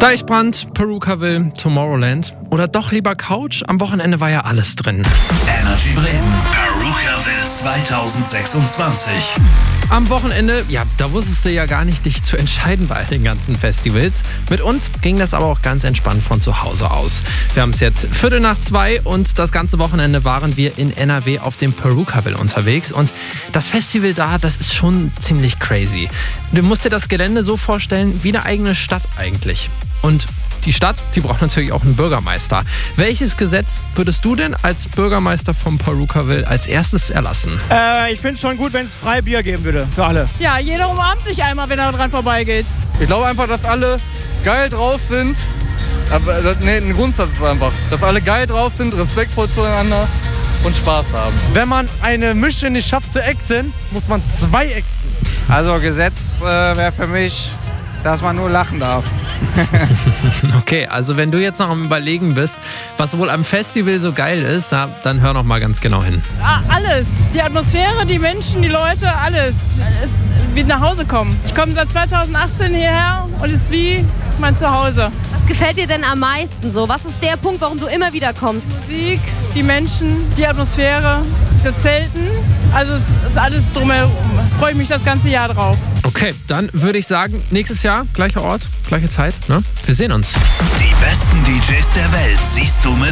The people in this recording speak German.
Deichbrand, Perukaville, Tomorrowland oder doch lieber Couch? Am Wochenende war ja alles drin. Energy Bremen, Perukaville 2026. Am Wochenende, ja, da wusstest du ja gar nicht, dich zu entscheiden bei all den ganzen Festivals. Mit uns ging das aber auch ganz entspannt von zu Hause aus. Wir haben es jetzt 1:15 und das ganze Wochenende waren wir in NRW auf dem Perukaville unterwegs. Und das Festival da, das ist schon ziemlich crazy. Du musst dir das Gelände so vorstellen wie eine eigene Stadt eigentlich. Und die Stadt, die braucht natürlich auch einen Bürgermeister. Welches Gesetz würdest du denn als Bürgermeister vom Perukaville als erstes erlassen? Ich finde es schon gut, wenn es frei Bier geben würde, für alle. Ja, jeder umarmt sich einmal, wenn er dran vorbeigeht. Ich glaube einfach, dass alle geil drauf sind. Aber, ein Grundsatz ist einfach, dass alle geil drauf sind, respektvoll zueinander und Spaß haben. Wenn man eine Mische nicht schafft zu exen, muss man 2 exen. Also Gesetz wäre für mich, dass man nur lachen darf. Okay, also wenn du jetzt noch am Überlegen bist, was wohl am Festival so geil ist, ja, dann hör noch mal ganz genau hin. Alles. Die Atmosphäre, die Menschen, die Leute, alles. Es wird nach Hause kommen. Ich komme seit 2018 hierher und es ist wie mein Zuhause. Was gefällt dir denn am meisten so? Was ist der Punkt, warum du immer wieder kommst? Musik, die Menschen, die Atmosphäre, das Zelten. Also es ist alles drumherum. Freue ich mich das ganze Jahr drauf. Okay, dann würde ich sagen, nächstes Jahr, gleicher Ort, gleiche Zeit, ne? Wir sehen uns. Die besten DJs der Welt siehst du mit